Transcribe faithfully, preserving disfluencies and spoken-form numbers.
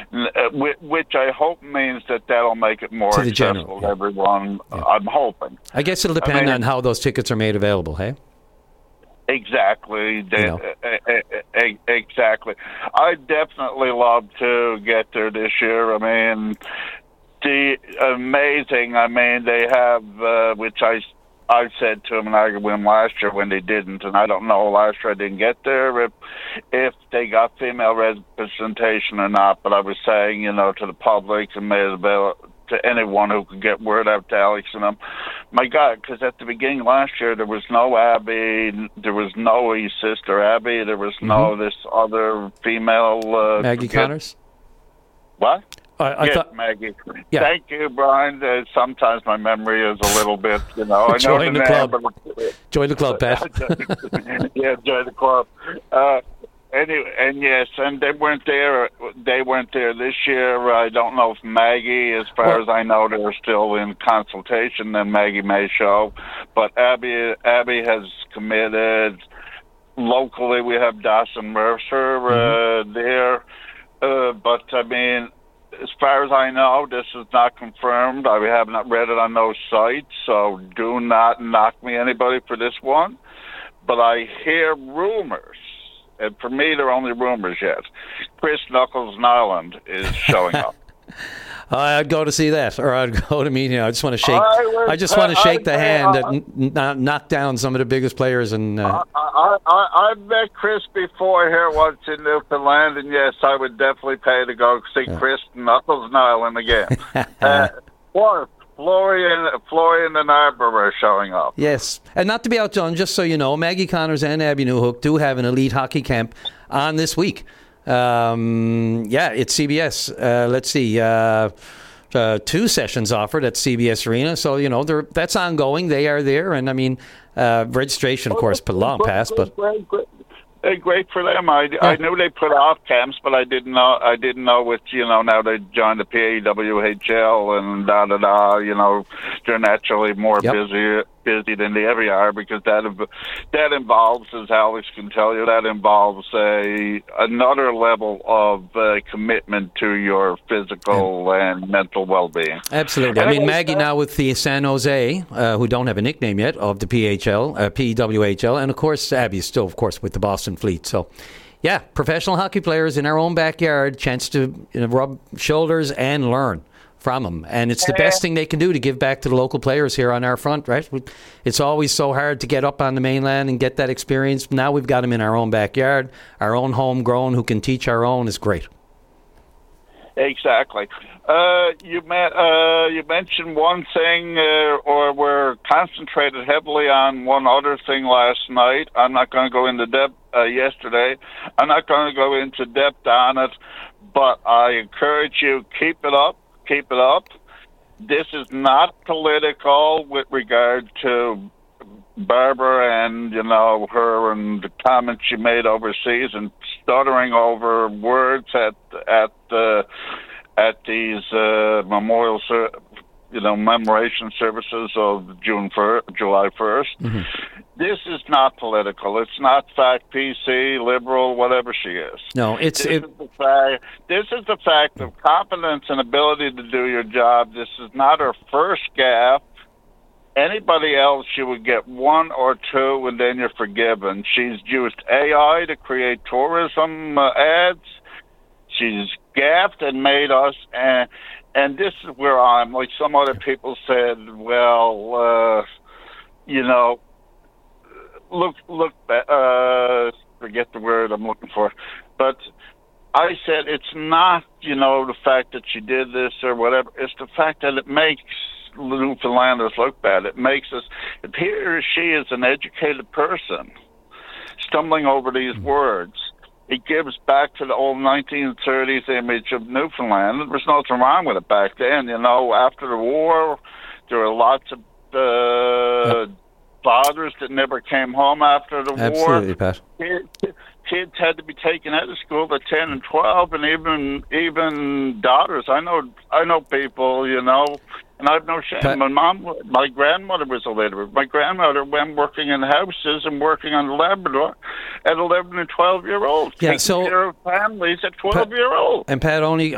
uh, which I hope means that that'll make it more to the accessible general, to yeah. everyone. Yeah. I'm hoping. I guess it'll depend I mean, on how those tickets are made available, hey? Exactly. They, you know. uh, uh, uh, exactly. I'd definitely love to get there this year. I mean, the amazing, I mean, they have, uh, which I I said to them, and I could win last year when they didn't, and I don't know, last year I didn't get there, if, if they got female representation or not, but I was saying, you know, to the public and made it available to anyone who could get word out to Alex and them. My God, because at the beginning last year, there was no Abby, there was no his sister Abby, there was mm-hmm. no this other female... Uh, Maggie Connors? What? I, I yes, thought, Maggie. Yeah. Thank you, Brian. Uh, sometimes my memory is a little bit, you know. I know join the, the club. Name, but, join the club, Pat. yeah, join the club. Uh, anyway, and yes, and they weren't there. They weren't there this year. I don't know if Maggie, as far well, as I know, they're still in consultation. Then Maggie may show, but Abby, Abby has committed. Locally, we have Dawson Mercer uh, mm-hmm. there, uh, but I mean. As far as I know, this is not confirmed. I have not read it on those sites, so do not knock me, anybody, for this one. But I hear rumors, and for me, they're only rumors yet. Chris Knuckles Nyland is showing up. I'd go to see that, or I'd go to meet him. I just want to shake. I, would, I just want to shake I, the I, hand I, that n- knock down some of the biggest players. And uh, I, I, I've met Chris before here once in Newfoundland, and yes, I would definitely pay to go see yeah. Chris Knuckles Nyland again. uh, or Florian, Florian and Arbor are showing up. Yes, and not to be outdone, just so you know, Maggie Connors and Abby Newhook do have an elite hockey camp on this week. Um, yeah, it's C B S. Uh, let's see, uh, uh, two sessions offered at C B S Arena. So, you know, that's ongoing. They are there. And, I mean, uh, registration, of course, put long past. But great, great, great, great for them. I, yeah. I knew they put off camps, but I didn't know, I didn't know with, you know, now they joined the P A W H L and da-da-da, you know, they're naturally more yep. busy. busy than they ever are, because that that involves, as Alex can tell you, that involves a another level of uh, commitment to your physical yeah. and mental well-being. Absolutely. I mean, Maggie now with the San Jose, uh, who don't have a nickname yet, of the P H L, uh, P W H L, and of course Abby's still, of course, with the Boston Fleet. So, yeah, professional hockey players in our own backyard, chance to you know, rub shoulders and learn from them, and it's the best thing they can do to give back to the local players here on our front, right? It's always so hard to get up on the mainland and get that experience. Now we've got them in our own backyard, our own homegrown, who can teach our own is great. Exactly. Uh, you met, uh, you mentioned one thing, uh, or we're concentrated heavily on one other thing last night. I'm not going to go into depth uh, yesterday. I'm not going to go into depth on it, but I encourage you, keep it up. Keep it up. This is not political with regard to Barbara and, you know, her and the comments she made overseas and stuttering over words at at uh, at these uh, memorial, ser- you know, commemoration services of June first, July first. Mm-hmm. This is not political. It's not fact P C, liberal, whatever she is. No, it's this it, is the fact. This is the fact of competence and ability to do your job. This is not her first gaffe. Anybody else, she would get one or two, and then you're forgiven. She's used A I to create tourism uh, ads. She's gaffed and made us, and and this is where I'm. Like some other people said, well, uh, you know. Look, look, uh, forget the word I'm looking for. But I said it's not, you know, the fact that she did this or whatever. It's the fact that it makes Newfoundlanders look bad. It makes us, if he or she is an educated person stumbling over these mm-hmm. words, it gives back to the old nineteen thirties image of Newfoundland. There was nothing wrong with it back then. You know, after the war, there were lots of uh, yep. fathers that never came home after the Absolutely, war. Pat. Kids, kids had to be taken out of school at ten and twelve, and even even daughters. I know I know people, you know, and I've no shame. Pat. My mom, my grandmother was illiterate. My grandmother went working in houses and working on the Labrador at eleven and twelve year olds. Yeah, so care of families at twelve year olds. And Pat, only